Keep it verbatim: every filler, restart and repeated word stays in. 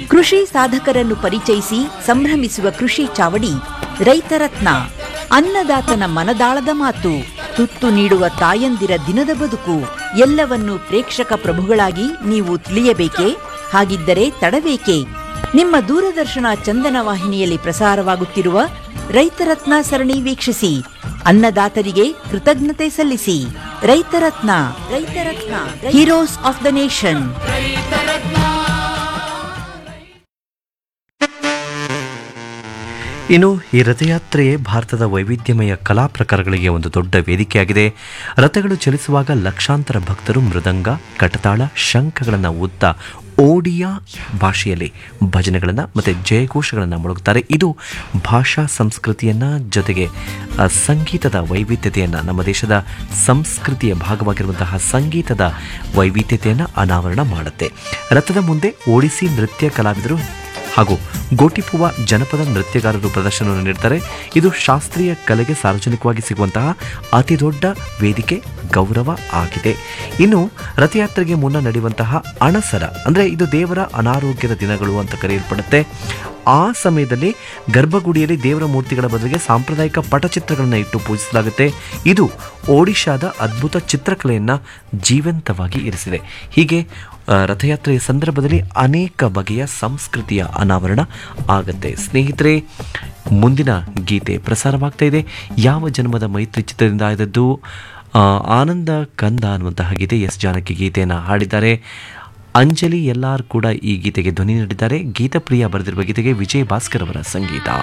ಕೃಷಿ ಸಾಧಕರನ್ನು ಪರಿಚಯಿಸಿ ಸಂಭ್ರಮಿಸುವ ಕೃಷಿ ಚಾವಡಿ ರೈತರತ್ನ. ಅನ್ನದಾತನ ಮನದಾಳದ ಮಾತು, ತುತ್ತು ನೀಡುವ ತಾಯಂದಿರ ದಿನದ ಬದುಕು ಎಲ್ಲವನ್ನೂ ಪ್ರೇಕ್ಷಕ ಪ್ರಭುಗಳಾಗಿ ನೀವು ತಿಳಿಯಬೇಕೇ? ಹಾಗಿದ್ದರೆ ತಡಬೇಕೆ? ನಿಮ್ಮ ದೂರದರ್ಶನ ಚಂದನ ವಾಹಿನಿಯಲ್ಲಿ ಪ್ರಸಾರವಾಗುತ್ತಿರುವ ರೈತರತ್ನ ಸರಣಿ ವೀಕ್ಷಿಸಿ. ಅನ್ನದಾತರಿಗೆ ಕೃತಜ್ಞತೆ ಸಲ್ಲಿಸಿ. ರೈತರತ್ನ ರೈತರತ್ನ ಹೀರೋಸ್ ಆಫ್ ದ ನೇಷನ್. ಇನ್ನು ಈ ರಥಯಾತ್ರೆಯೇ ಭಾರತದ ವೈವಿಧ್ಯಮಯ ಕಲಾ ಪ್ರಕಾರಗಳಿಗೆ ಒಂದು ದೊಡ್ಡ ವೇದಿಕೆಯಾಗಿದೆ. ರಥಗಳು ಚಲಿಸುವಾಗ ಲಕ್ಷಾಂತರ ಭಕ್ತರು ಮೃದಂಗ, ಕಟತಾಳ, ಶಂಖಗಳನ್ನು ಊದ್ತಾ ಓಡಿಯಾ ಭಾಷೆಯಲ್ಲಿ ಭಜನೆಗಳನ್ನು ಮತ್ತು ಜಯಘೋಷಗಳನ್ನು ಮೊಳಗುತ್ತಾರೆ. ಇದು ಭಾಷಾ ಸಂಸ್ಕೃತಿಯನ್ನು ಜೊತೆಗೆ ಸಂಗೀತದ ವೈವಿಧ್ಯತೆಯನ್ನು, ನಮ್ಮ ದೇಶದ ಸಂಸ್ಕೃತಿಯ ಭಾಗವಾಗಿರುವಂತಹ ಸಂಗೀತದ ವೈವಿಧ್ಯತೆಯನ್ನು ಅನಾವರಣ ಮಾಡುತ್ತೆ. ರಥದ ಮುಂದೆ ಓಡಿಸಿ ನೃತ್ಯ ಕಲಾವಿದರು ಹಾಗೂ ಗೋಟಿಪುವ ಜನಪದ ನೃತ್ಯಗಾರರು ಪ್ರದರ್ಶನವನ್ನು ನೀಡ್ತಾರೆ. ಇದು ಶಾಸ್ತ್ರೀಯ ಕಲೆಗೆ ಸಾರ್ವಜನಿಕವಾಗಿ ಸಿಗುವಂತಹ ಅತಿ ದೊಡ್ಡ ವೇದಿಕೆ, ಗೌರವ ಆಗಿದೆ. ಇನ್ನು ರಥಯಾತ್ರೆಗೆ ಮುನ್ನ ನಡೆಯುವಂತಹ ಅಣಸರ ಅಂದರೆ ಇದು ದೇವರ ಅನಾರೋಗ್ಯದ ದಿನಗಳು ಅಂತ ಕರೆಯಲ್ಪಡುತ್ತೆ. ಆ ಸಮಯದಲ್ಲಿ ಗರ್ಭಗುಡಿಯಲ್ಲಿ ದೇವರ ಮೂರ್ತಿಗಳ ಬದಲಿಗೆ ಸಾಂಪ್ರದಾಯಿಕ ಪಟಚಿತ್ರಗಳನ್ನು ಇಟ್ಟು ಪೂಜಿಸಲಾಗುತ್ತೆ. ಇದು ಒಡಿಶಾದ ಅದ್ಭುತ ಚಿತ್ರಕಲೆಯನ್ನು ಜೀವಂತವಾಗಿ ಇರಿಸಿದೆ. ಹೀಗೆ ರಥಯಾತ್ರೆಯ ಸಂದರ್ಭದಲ್ಲಿ ಅನೇಕ ಬಗೆಯ ಸಂಸ್ಕೃತಿಯ ಅನಾವರಣ ಆಗುತ್ತೆ. ಸ್ನೇಹಿತರೆ, ಮುಂದಿನ ಗೀತೆ ಪ್ರಸಾರವಾಗ್ತಾ ಇದೆ. ಯಾವ ಜನ್ಮದ ಮೈತ್ರಿ ಚಿತ್ರದಿಂದ ಆದದ್ದು ಆನಂದ ಕಂದ ಅನ್ನುವಂತಹ ಗೀತೆ. ಎಸ್ ಜಾನಕಿ ಗೀತೆಯನ್ನು ಹಾಡಿದ್ದಾರೆ. ಅಂಜಲಿ ಎಲ್ಲಾರ್ ಕೂಡ ಈ ಗೀತೆಗೆ ಧ್ವನಿ ನೀಡಿದ್ದಾರೆ. ಗೀತಪ್ರಿಯ ಬರೆದಿರುವ ಗೀತೆಗೆ ವಿಜಯ್ ಭಾಸ್ಕರ್ ಅವರ ಸಂಗೀತ.